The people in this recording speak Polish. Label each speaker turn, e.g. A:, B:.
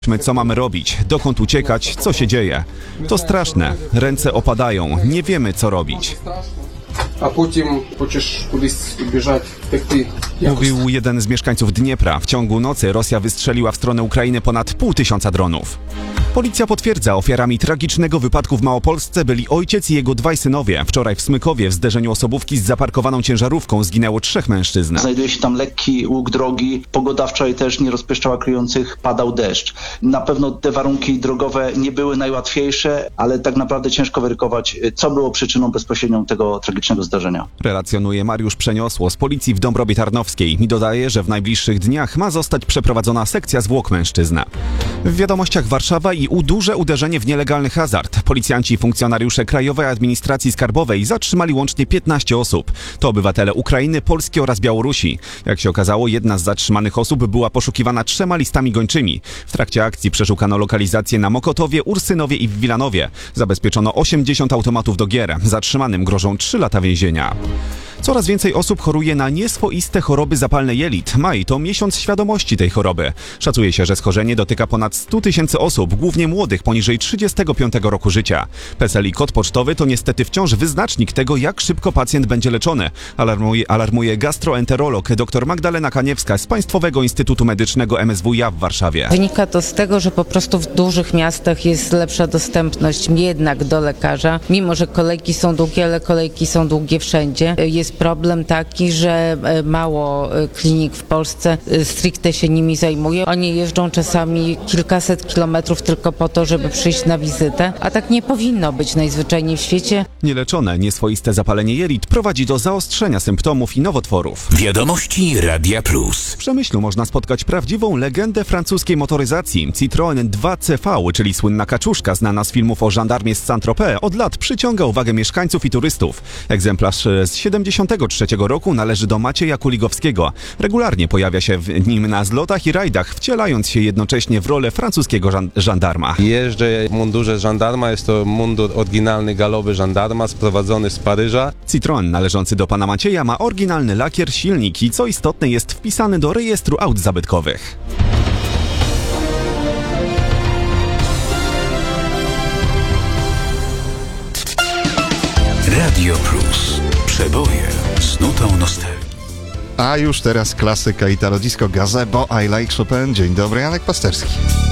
A: Co mamy robić? Dokąd uciekać? Co się dzieje? To straszne. Ręce opadają. Nie wiemy, co robić.
B: A potem chcesz kudись biegać, wtedy.
A: Mówił jeden z mieszkańców Dniepra. W ciągu nocy Rosja wystrzeliła w stronę Ukrainy ponad 500 dronów. Policja potwierdza, ofiarami tragicznego wypadku w Małopolsce byli ojciec i jego dwaj synowie. Wczoraj w Smykowie w zderzeniu osobówki z zaparkowaną ciężarówką zginęło 3 mężczyzn.
C: Znajduje się tam lekki łuk drogi. Pogoda wczoraj też nie rozpieszczała kryjących, padał deszcz. Na pewno te warunki drogowe nie były najłatwiejsze, ale tak naprawdę ciężko wyrykować, co było przyczyną bezpośrednią tego tragicznego zdarzenia.
A: Relacjonuje Mariusz Przeniosło z policji w Dąbrowie Tarnowskiej i dodaje, że w najbliższych dniach ma zostać przeprowadzona sekcja zwłok mężczyzny. W wiadomościach Warszawa i duże uderzenie w nielegalny hazard. Policjanci i funkcjonariusze Krajowej Administracji Skarbowej zatrzymali łącznie 15 osób. To obywatele Ukrainy, Polski oraz Białorusi. Jak się okazało, jedna z zatrzymanych osób była poszukiwana 3 listami gończymi. W trakcie akcji przeszukano lokalizacje na Mokotowie, Ursynowie i w Wilanowie. Zabezpieczono 80 automatów do gier. Zatrzymanym grożą 3 lata więzienia. Coraz więcej osób choruje na nieswoiste choroby zapalne jelit. Maj to miesiąc świadomości tej choroby. Szacuje się, że schorzenie dotyka ponad 100 000 osób, głównie młodych poniżej 35 roku życia. PESEL i kod pocztowy to niestety wciąż wyznacznik tego, jak szybko pacjent będzie leczony. Alarmuje gastroenterolog dr Magdalena Kaniewska z Państwowego Instytutu Medycznego MSWiA w Warszawie.
D: Wynika to z tego, że po prostu w dużych miastach jest lepsza dostępność jednak do lekarza. Mimo że kolejki są długie, ale kolejki są długie wszędzie. Jest problem taki, że mało klinik w Polsce stricte się nimi zajmuje. Oni jeżdżą czasami kilkaset kilometrów tylko po to, żeby przyjść na wizytę, a tak nie powinno być najzwyczajniej w świecie.
A: Nieleczone, nieswoiste zapalenie jelit prowadzi do zaostrzenia symptomów i nowotworów.
E: Wiadomości Radia Plus.
A: W Przemyślu można spotkać prawdziwą legendę francuskiej motoryzacji. Citroën 2CV, czyli słynna kaczuszka znana z filmów o żandarmie z Saint-Tropez, od lat przyciąga uwagę mieszkańców i turystów. Egzemplarz z 73 roku należy do Macieja Kuligowskiego. Regularnie pojawia się w nim na zlotach i rajdach, wcielając się jednocześnie w rolę francuskiego żandarma.
F: Jeżdżę w mundurze żandarma, jest to mundur oryginalny galowy żandarma, sprowadzony z Paryża.
A: Citroën należący do pana Macieja ma oryginalny lakier, silnik i co istotne jest wpisany do rejestru aut zabytkowych.
E: Radio Plus. Przeboje z nutą nostalgii.
G: A już teraz klasyka Italo Disco Gazebo I Like Chopin. Dzień dobry, Janek Pasterski.